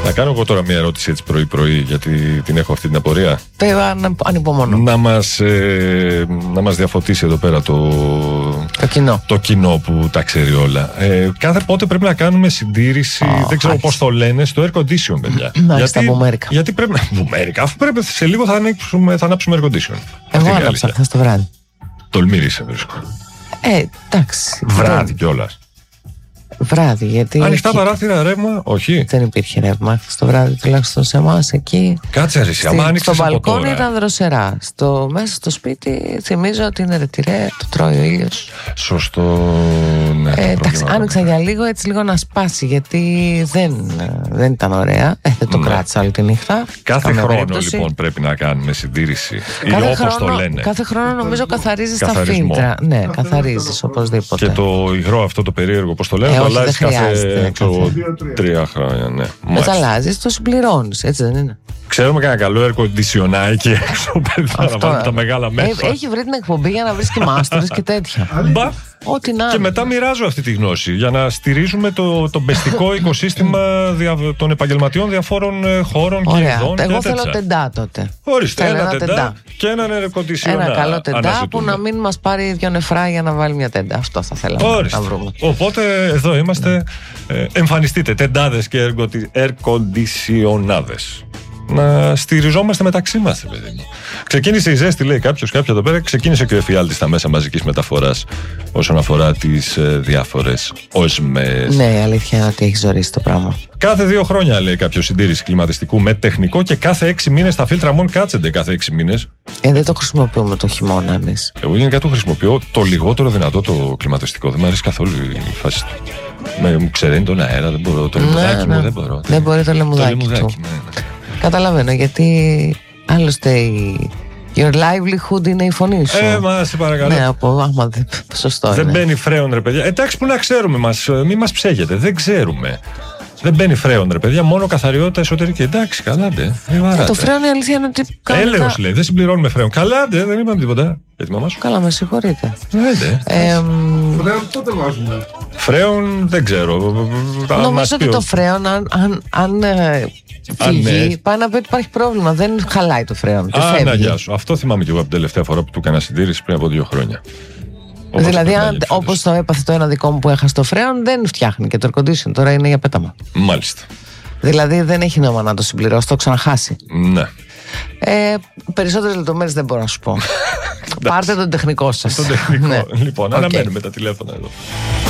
Να κάνω εγώ τώρα μια ερώτηση έτσι πρωί-πρωί, γιατί την έχω αυτή την απορία. Ανυπομονώ. Να μας διαφωτίσει εδώ πέρα το κοινό που τα ξέρει όλα. Κάθε πότε πρέπει να κάνουμε συντήρηση, δεν ξέρω πώς το λένε, στο air condition, παιδιά. Μάλιστα, βουμέρικα. Γιατί πρέπει να. Βουμέρικα, αφού πρέπει σε λίγο θα ανάψουμε air condition. Εγώ άναψα χθες το βράδυ. Τολμήρισε, βρίσκω. Εντάξει. Βράδυ κιόλας. Βράδυ, γιατί. Ανοιχτά παράθυρα, ρεύμα, όχι. Δεν υπήρχε ρεύμα το βράδυ, τουλάχιστον σε εμάς εκεί. Κάτσε ρε, άμα άνοιξες στο από μπαλκόνι τώρα. ήταν δροσερά. Μέσα στο σπίτι θυμίζω ότι είναι ρετυρέ, το τρώει ο ήλιος. Σωστό. Ναι, εντάξει, άνοιξα για λίγο, έτσι λίγο να σπάσει, γιατί δεν ήταν ωραία. Δεν το κράτησα όλη τη νύχτα. Κάθε χρόνο λοιπόν πρέπει να κάνουμε συντήρηση. Ή όπως το λένε. Κάθε χρόνο νομίζω καθαρίζεις τα φίλτρα. Ναι, καθαρίζεις οπωσδήποτε. Και το υγρό αυτό το περίεργο, όπως το λένε, το αλλάζεις κάθε 3 χρόνια. Ναι. Δεν το αλλάζεις, το συμπληρώνεις, έτσι δεν είναι? Ξέρουμε κανένα καλό air condition εκεί έξω, παιδιά, να βάλουμε τα μεγάλα μέσα. Έχει βρει την εκπομπή για να βρεις και μάστορες και τέτοια. Ό,τι να. Και μετά μοιράζω αυτή τη γνώση για να στηρίζουμε το μπεστικό οικοσύστημα των επαγγελματιών διαφόρων χώρων και ειδών. Εγώ θέλω τεντά τότε. Ορίστε, ένα τεντά και έναν air condition. Ένα καλό τεντά που να μην μας πάρει 2 νεφρά για να βάλει μια τέντα. Αυτό θα θέλαμε να βρούμε. Οπότε εδώ είμαστε. Εμφανιστείτε τεντάδες και air conditionάδες. Να στηριζόμαστε μεταξύ μας, παιδί μου. Ξεκίνησε η ζέστη, λέει κάποιος, κάποια εδώ πέρα. Ξεκίνησε και ο εφιάλτης στα μέσα μαζικής μεταφοράς όσον αφορά τις διάφορες όσμες. Ναι, η αλήθεια είναι ότι έχει ζωρίσει το πράγμα. Κάθε 2 χρόνια, λέει κάποιος, συντήρηση κλιματιστικού με τεχνικό και κάθε 6 μήνες τα φίλτρα μόνο κάτσενται κάθε 6 μήνες. Δεν το χρησιμοποιούμε το χειμώνα εμείς. Εγώ γενικά το χρησιμοποιώ το λιγότερο δυνατό το κλιματιστικό. Δεν μου αρέσει καθόλου η φάση του. Μου ξεραίνει τον αέρα, δεν μπορώ. Το λεμουδάκι μου δεν μπορώ. Δεν μπορεί το λεμουδάκι του. Καταλαβαίνω, γιατί άλλωστε your livelihood είναι η φωνή σου. Μα σε παρακαλώ. Ναι, σωστό. Δεν μπαίνει φρέον, ρε παιδιά. Εντάξει, που να ξέρουμε, μην μας ψέγετε. Δεν ξέρουμε. Δεν μπαίνει φρέον, ρε παιδιά, μόνο καθαριότητα εσωτερική. Εντάξει, καλάντε. Το φρέον η αλήθεια είναι ότι. Έλεος λέει, δεν συμπληρώνουμε φρέον. Καλάντε, δεν είπαμε τίποτα. Γιατί μαμά σου. Καλά, με συγχωρείτε. Φρέον πότε βάζουμε? Φρέον δεν ξέρω. Νομίζω ότι το φρέον, αν φύγει, πάει να πει ότι υπάρχει πρόβλημα. Δεν χαλάει το φρέον. Να γεια σου. Αυτό θυμάμαι και εγώ από την τελευταία φορά που του έκανα συντήρηση πριν από 2 χρόνια. Δηλαδή, όπως το έπαθε το ένα δικό μου που έχασε το φρέον, δεν φτιάχνει και το air condition. Τώρα είναι για πέταμα. Μάλιστα. Δηλαδή, δεν έχει νόημα να το συμπληρώσει, το ξαναχάσει. Ναι. Περισσότερες λεπτομέρειες δεν μπορώ να σου πω. Πάρτε τον τεχνικό σας. Τον τεχνικό. Λοιπόν, αναμένουμε τα τηλέφωνα εδώ.